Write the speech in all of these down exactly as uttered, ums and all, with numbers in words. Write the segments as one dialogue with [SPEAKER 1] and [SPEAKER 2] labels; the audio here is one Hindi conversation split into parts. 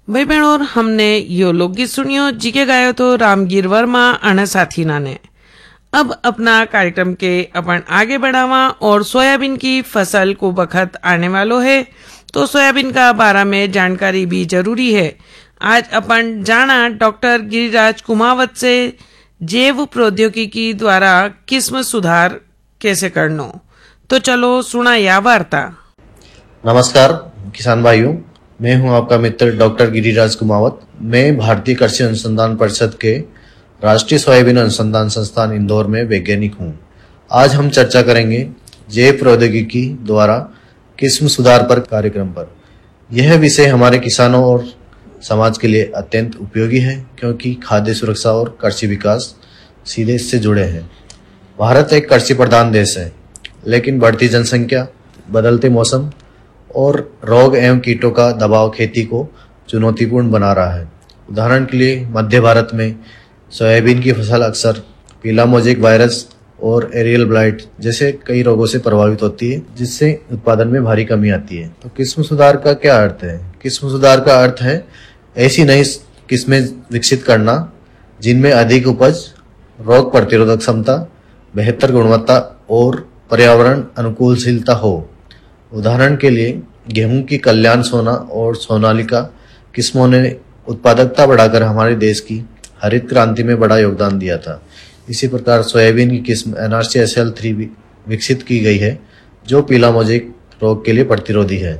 [SPEAKER 1] भाई बहनों, हमने यो लोकगीत सुनियो जी के गायो तो रामगीर वर्मा अण साथी ने। अब अपना कार्यक्रम के अपन आगे बढ़ावा और सोयाबीन की फसल को बखत आने वालों है, तो सोयाबीन का बारे में जानकारी भी जरूरी है। आज अपन जाना डॉक्टर गिरिराज कुमावत से जैव प्रौद्योगिकी द्वारा किस्म सुधार कैसे करनो। तो चलो सुना या वार्ता।
[SPEAKER 2] नमस्कार किसान भाइयों, मैं हूं आपका मित्र डॉक्टर गिरिराज कुमावत। मैं भारतीय कृषि अनुसंधान परिषद के राष्ट्रीय सोयाबीन अनुसंधान संस्थान इंदौर में वैज्ञानिक हूं। आज हम चर्चा करेंगे जैव प्रौद्योगिकी द्वारा किस्म सुधार पर कार्यक्रम पर। यह विषय हमारे किसानों और समाज के लिए अत्यंत उपयोगी है, क्योंकि खाद्य सुरक्षा और कृषि विकास सीधे इससे जुड़े हैं। भारत एक कृषि प्रधान देश है, लेकिन बढ़ती जनसंख्या, बदलते मौसम और रोग एवं कीटों का दबाव खेती को चुनौतीपूर्ण बना रहा है। उदाहरण के लिए मध्य भारत में सोयाबीन की फसल अक्सर पीला मोज़ेक वायरस और एरियल ब्लाइट जैसे कई रोगों से प्रभावित होती है, जिससे उत्पादन में भारी कमी आती है। तो किस्म सुधार का क्या अर्थ है? किस्म सुधार का अर्थ है ऐसी नई किस्में विकसित करना जिनमें अधिक उपज, रोग प्रतिरोधक क्षमता, बेहतर गुणवत्ता और पर्यावरण अनुकूलशीलता हो। उदाहरण के लिए गेहूं की कल्याण सोना और सोनालिका किस्मों ने उत्पादकता बढ़ाकर हमारे देश की हरित क्रांति में बड़ा योगदान दिया था। इसी प्रकार सोयाबीन की किस्म N R C S L three भी विकसित की गई है, जो पीला मोज़ेक रोग के लिए प्रतिरोधी है।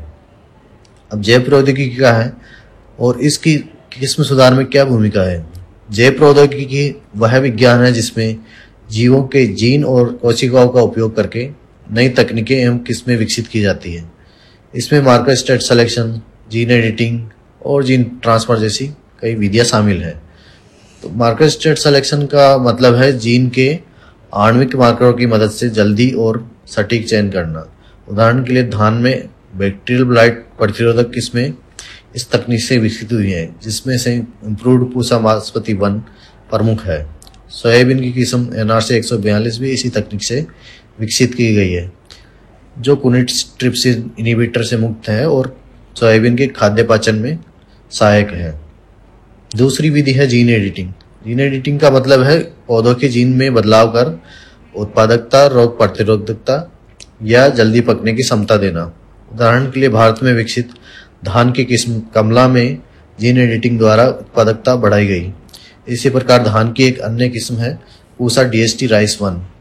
[SPEAKER 2] अब जैव प्रौद्योगिकी क्या है और इसकी किस्म सुधार में क्या भूमिका है? जैव प्रौद्योगिकी वह विज्ञान है जिसमें जीवों के जीन और कोशिकाओं का उपयोग करके नई तकनीकें एवं किस्में विकसित की जाती है। इसमें marker state selection, gene editing और जीन ट्रांसफर जैसी कई विधियां शामिल है। तो मार्कर स्टेट सिलेक्शन का मतलब है जीन के आणविक मार्करों की मदद से जल्दी और सटीक चयन करना। उदाहरण के लिए धान में बैक्टीरियल ब्लाइट प्रतिरोधक किस्में इस तकनीक से विकसित हुई हैं, जिसमें से इम्प्रूव्ड पूसा मास्पति वन प्रमुख है। सोयाबीन की किस्म एन आर सी एक सौ बयालीस भी इसी तकनीक से विकसित की गई है, जो कुनिट ट्रिप्सिन इनहिबिटर से मुक्त है और सोयाबीन के खाद्य पाचन में सहायक है। दूसरी विधि है जीन एडिटिंग। जीन एडिटिंग का मतलब है पौधों के जीन में बदलाव कर उत्पादकता, रोग प्रतिरोधकता या जल्दी पकने की क्षमता देना। उदाहरण के लिए भारत में विकसित धान की किस्म कमला में जीन एडिटिंग द्वारा उत्पादकता बढ़ाई गई। इसी प्रकार धान की एक अन्य किस्म है Pusa D S T rice one,